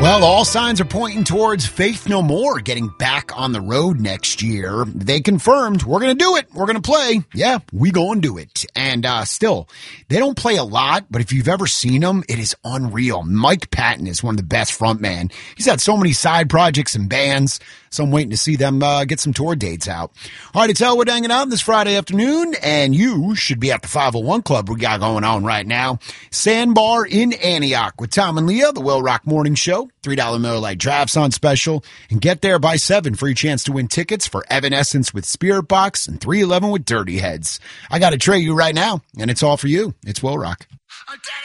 Well, all signs are pointing towards Faith No More getting back on the road next year. They confirmed, we're going to do it. We're going to play. Yeah, we going to do it. And still, they don't play a lot, but if you've ever seen them, it is unreal. Mike Patton is one of the best frontmen. He's had so many side projects and bands, so I'm waiting to see them get some tour dates out. All right, it's Elwood hanging out this Friday afternoon, and you should be at the 501 Club we got going on right now. Sandbar in Antioch with Tom and Leah, the Will Rock Morning Show. $3 Miller Lite drafts on special, and get there by 7 for your chance to win tickets for Evanescence with Spirit Box and 311 with Dirty Heads. I got a tray you right now, and it's all for you. It's Will Rock.